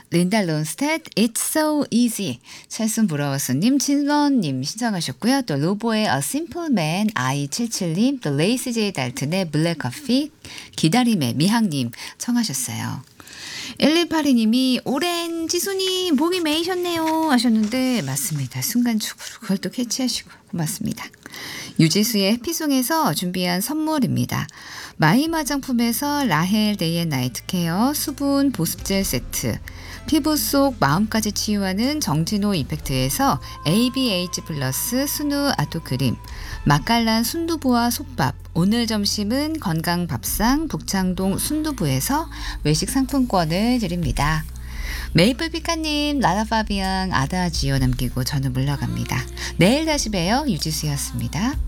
린다 론스텟 It's So Easy. 찰순 브라워스님, 진원님 신청하셨고요. 또 로보의 A Simple Man I77님, 또 레이스 제이 달튼의 블랙 커피, 기다림의 미항님 청하셨어요. 1182님이 오랜 지수님 목이 메이셨네요 하셨는데 맞습니다. 순간적으로 그걸 또 캐치하시고 고맙습니다. 유지수의 해피송에서 준비한 선물입니다. 마임 화장품에서 라헬 데이 앤 나이트 케어 수분 보습젤 세트, 피부 속 마음까지 치유하는 정진호 이펙트에서 ABH 플러스 순우 아토크림, 맛깔난 순두부와 솥밥, 오늘 점심은 건강밥상 북창동 순두부에서 외식 상품권을 드립니다. 메이플 피카님, 라라파비앙 아다지오 남기고 저는 물러갑니다. 내일 다시 봬요. 유지수였습니다.